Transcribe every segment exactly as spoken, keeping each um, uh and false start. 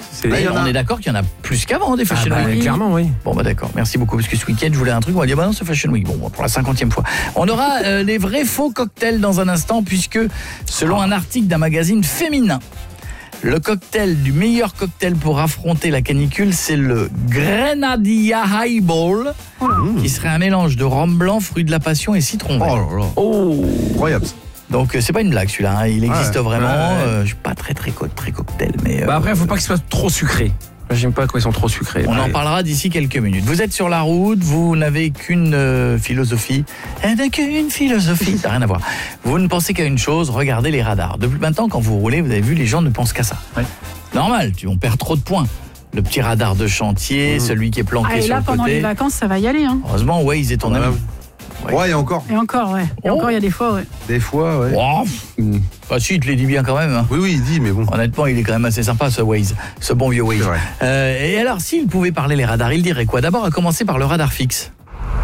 C'est, Là, on a... est d'accord qu'il y en a plus qu'avant des Fashion ah bah, Week. Clairement, oui. Bon bah d'accord, merci beaucoup, parce que ce week-end je voulais un truc, on va dire bah non c'est Fashion Week, bon pour la cinquantième fois. On aura euh, les vrais faux cocktails dans un instant, puisque selon un article d'un magazine féminin, le cocktail du meilleur cocktail pour affronter la canicule, c'est le Grenadilla Highball, qui serait un mélange de rhum blanc, fruits de la passion et citron vert. Oh là là. Oh, Incroyable. Donc euh, c'est pas une blague celui-là, hein. Il existe Ouais, vraiment, ouais, ouais. euh, je suis pas très très très cocktail, mais... Euh, bah après, il faut pas qu'ils soient trop sucrés. J'aime pas quand ils sont trop sucrés. on ouais. en parlera d'ici quelques minutes. Vous êtes sur la route, vous n'avez qu'une euh, philosophie. Elle n'a qu'une philosophie, ça n'a rien à voir. Vous ne pensez qu'à une chose, regardez les radars. Depuis maintenant, quand vous roulez, vous avez vu, les gens ne pensent qu'à ça. Ouais. Normal, tu, on perd trop de points. Le petit radar de chantier, mmh. celui qui est planqué Ah, et sur là, le pendant côté. les vacances, ça va y aller. Hein. Heureusement, Waze est ton Ouais. ami. Ouais, ouais, et encore. Et encore, ouais. Et Oh. encore, il y a des fois, ouais. Des fois, ouais. Oh, Mmh. bah si, il te les dit bien quand même. Hein. Oui, oui, il dit, mais bon. Honnêtement, il est quand même assez sympa ce Waze, ce bon vieux Waze. C'est vrai. Euh, et alors, s'il pouvait parler les radars, il dirait quoi? D'abord, à commencer par le radar fixe.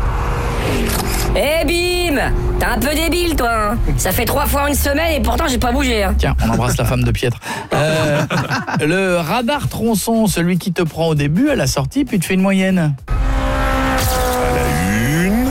Eh bim! T'es un peu débile, toi, hein. Ça fait trois fois en une semaine et pourtant j'ai pas bougé, hein. Tiens, on embrasse la femme de Pietre. Euh, le radar tronçon, celui qui te prend au début, à la sortie, puis te fait une moyenne. Une.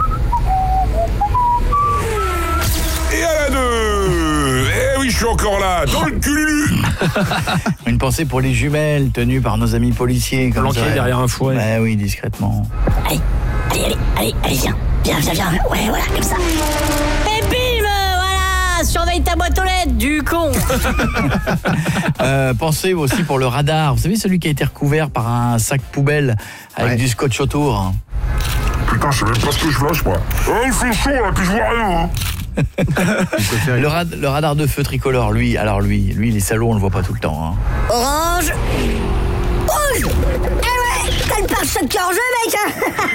Et à la deux. Eh oui, je suis encore là, dans le cul. Une pensée pour les jumelles tenues par nos amis policiers. Comme Planqué ça. derrière un fouet. Ouais, oui, discrètement. Allez, allez, allez, allez, allez, viens. Viens, viens, viens. Ouais, voilà, comme ça. Et bim! Voilà! Surveille ta boîte aux lettres, du con! Euh, pensez aussi pour le radar. Vous savez, celui qui a été recouvert par un sac poubelle avec Ouais. du scotch autour. Putain, je sais même pas ce que je flash, moi. Oh, il fait chaud, là, puis je vois rien, hein. Le, rad- le radar de feu tricolore, lui, alors lui, lui, les salauds, on le voit pas tout le temps. Hein. Orange! Rouge! Eh ouais! T'as le pare-choc qui est en jeu, mec!